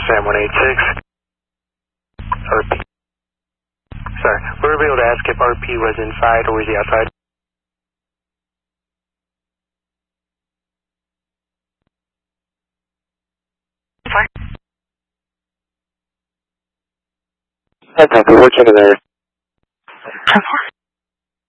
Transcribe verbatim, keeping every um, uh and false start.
Sam one eight six. R P. Sorry, we were able to ask if R P was inside or was he outside? Fine. Hi, Papa, we're checking there. ten four.